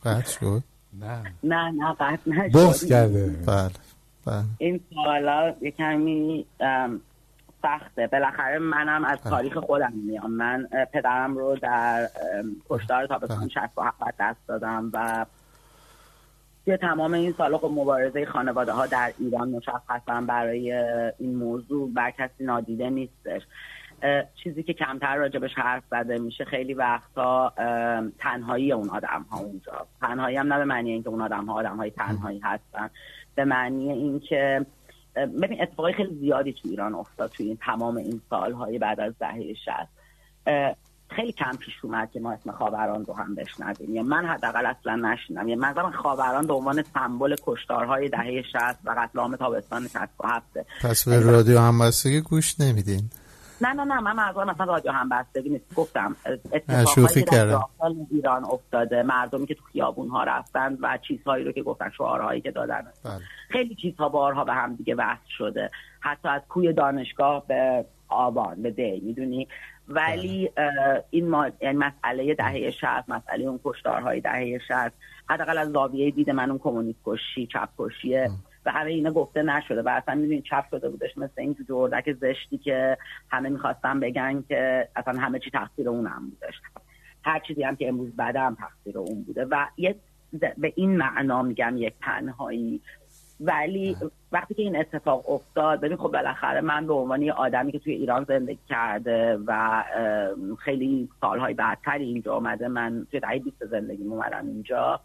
قطع شد؟ نه قطع نشد. بغض کرده. بله. این سوالا یه کمی سخته. بالاخره منم از تاریخ خودم میام. من پدرم رو در کشتار تابستان 67 دست دادم و یه تمام این سالا خب مبارزه خانواده ها در ایران مشخصا برای این موضوع بر کسی نادیده نیستش. چیزی که کمتر راجبش حرف زده میشه خیلی وقتا تنهایی اون آدم ها اونجا. تنهایی هم نه به معنی اینکه اون آدم های تنهایی هستن، به معنی اینکه ببین اتفاقی خیلی زیادی تو ایران افتاد تو این تمام این سالهای بعد از دهه 60. خیلی کم پیش اومد که ما اسم خاوران رو هم بشنویم. یعنی من حداقل اصلا نشنیدم. یعنی مثلا خاوران به عنوان سمبل کشتارهای دهه 60 و قتل عام تابستان 67. پس به رادیو همبستگی گوش نمیدین؟ نه من مثلا رادیو همبستگی نیست. گفتم اتفاقایی که در داخل ایران افتاده، مردمی که تو خیابون ها رفتن و چیزهایی رو که گفتن، شعارهایی که دادن. خیلی چیزها بارها به هم دیگه وصل شده، حتی از کوی دانشگاه به آبان به دی، میدونی. ولی این یعنی مسئله دهه 60، مسئله اون کشتارهای دهه 60 حداقل از زاویه دید من اون کمونیست کشی، چپ کشیه و همه اینا گفته نشده و اصلا میدونی چپ شده بودش مثل این تو جردک زشتی که همه میخواستن بگن که اصلا همه چی تقصیر اونم بودش، هر چیزی هم که امروز بده هم تقصیر اون بوده و به این معنا میگم یک تنهایی. ولی وقتی که این اتفاق افتاد، ببین خب بالاخره من به عنوان یه آدمی که توی ایران زندگی کرده و خیلی سالهای بعدتری اینجا اومده، من توی دهه 20 زندگی اومدم اینجا،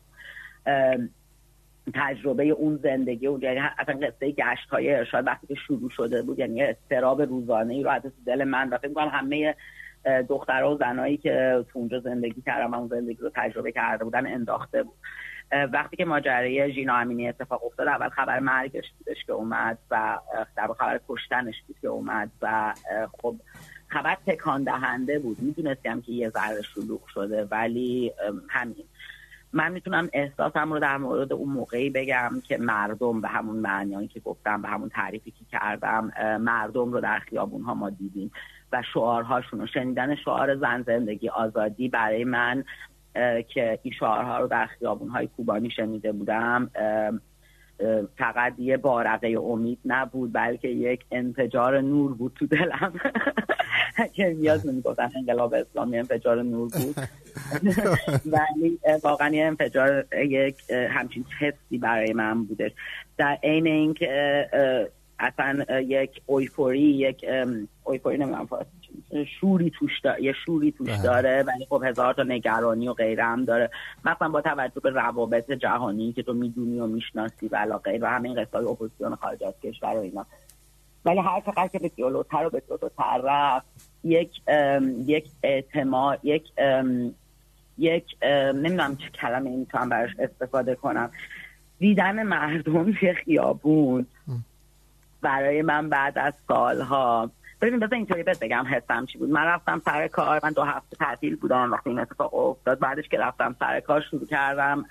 تجربه اون زندگی و یعنی اصلا قصه گشت‌های ارشاد وقتی که شروع شده بود، یعنی اضطراب روزانه‌ای رو از دل من و فکر می‌کنم همه دخترها و زنایی که تو اونجا زندگی کردن و اون زندگی رو تجربه کرده بودن انداخته بود. وقتی که ماجرای ژینا امینی اتفاق افتاد، اول خبر مرگش بودش که اومد و در خبر کشتنش بود که اومد و خب خبر تکان دهنده بود. میدونستم که یه ذره شلوغ شده، ولی همین من میتونم احساسم رو در مورد اون موقعی بگم که مردم به همون معنیایی که گفتم، به همون تعریفی که کردم، مردم رو در خیابون‌ها ما دیدیم و شعارهاشون رو شنیدن. شعار زن زندگی آزادی برای من که این شعارها رو در خیابون‌های کوبانی شنیده بودم فقط یه بارقه امید نبود، بلکه یک انفجار نور بود تو دلم که نیاز نمی‌گفتن انقلاب اسلامی انفجار نور بود ولی واقعا یه انفجار، یک همچین حسی برای من بودش. در عین اینکه اصلا یک اویفوری نمیدونم شوری توش داره، یه شوری توش داره، ولی خب هزار تا نگرانی و غیره هم داره، مثلا با توجه به روابط جهانی که تو میدونی و میشناسی و علاقه و همین قصه‌های اپوزیسیون خارج از کشور و اینا. ولی هر چقدر که به جلوتر و به جلوتر رفت، یک اعتماد، یک نمیدونم چه کلمه میتونم براش استفاده کنم، دیدن مردم توی خیابون برای من بعد از سالها. ببین بذار اینطوری بگم حسم چی بود. من رفتم سر کار، من 2 هفته تعطیل بودم وقتی این اتفاق افتاد. بعدش که رفتم سر کار شروع کردم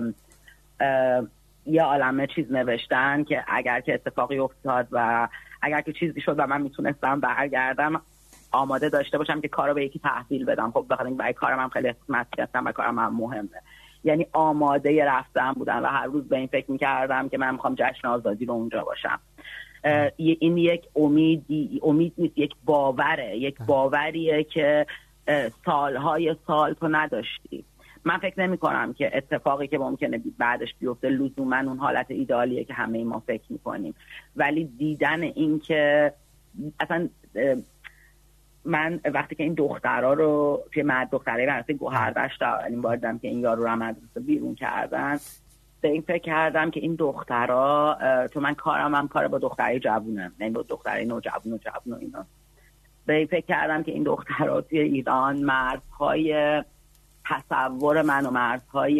یه عالمه چیز نوشتن که اگر که اتفاقی افتاد و اگر که چیزی شد و من میتونستم برگردم، آماده داشته باشم که کارو به یکی تحویل بدم. خب بخاطر اینکه برای کارم هم خیلی مسئولیتم و کارم هم مهمه، یعنی آماده رفتم بودم و هر روز به این فکر میکردم که من میخوام جشن آزادی رو اونجا باشم. این یک امید نیست، یک باوره، یک باوریه که سالهای سال تو نداشتی. من فکر نمی کنم که اتفاقی که ممکنه بعدش بیفته لزوما اون حالت ایدئالیه که همه ما فکر میکنیم، ولی دیدن این که اصلا من وقتی که این دخترها رو توی دخترای مدرسه گوهردشت اولین بار دیدم که این یارو رو مدرسه بیرون کردن، به این فکر کردم که این دخترها، تو من کارم هم کار با دخترای جوونه، یعنی با دخترای نوجوان و اینا، به این فکر کردم که این دخترها توی ایران مرزهای تصور من و مرزهای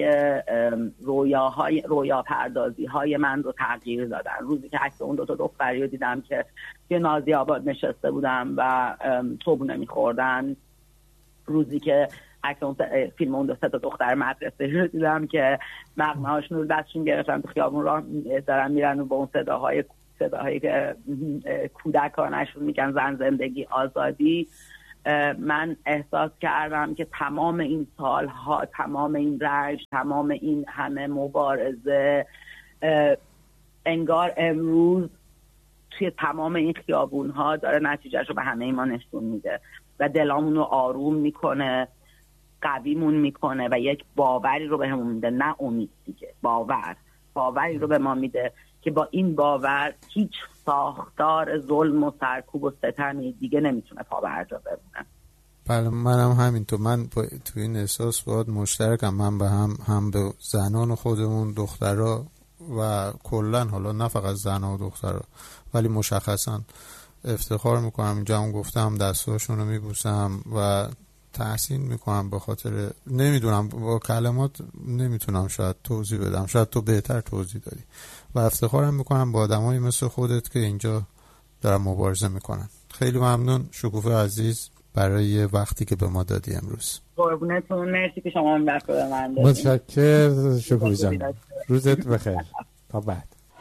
رویا پردازی های من رو تغییر دادن. روزی که عکس اون 2 تا دختری رو دیدم که توی نازی آباد نشسته بودن و صبحونه میخوردن، روزی که عکس اون فیلم اون 2 تا دختر مدرسه رو دیدم که مقنعه هاشون رو دستشون گرفتن تو خیابون راه دارن میرن و با اون صداهایی که کودکانشون میگن زن زندگی آزادی، من احساس کردم که تمام این سالها، تمام این رنج، تمام این همه مبارزه، انگار امروز توی تمام این خیابون‌ها داره نتیجهشو به همه ما نشون میده و دلامون رو آروم میکنه، قویمون میکنه و یک باوری رو به همون میده، نه امید دیگه، باوری رو به ما میده که با این باور هیچ ساختار ظلم و سرکوب و ستمی دیگه نمیتونه پا برجا بمونه. بله منم همینطور. من تو این احساس باید مشترکم. من به هم به زنان خودمون، دخترها و کلن، حالا نه فقط زنها و دخترها، ولی مشخصا افتخار میکنم. اینجا هم گفتم دستاشون رو میبوسم و تحسین میکنم، به خاطر نمیدونم با کلمات نمیتونم شاید توضیح بدم، شاید تو بهتر توضیح دادی، و افتخارم میکنم با آدمایی مثل خودت که اینجا دارن مبارزه میکنن. خیلی ممنون شکوفه عزیز برای وقتی که به ما دادی امروز. قربونتون، مرسی که شما این وقت رو به من دادید. متشکرم شکوفه جان، روزت بخیر، تا بعد.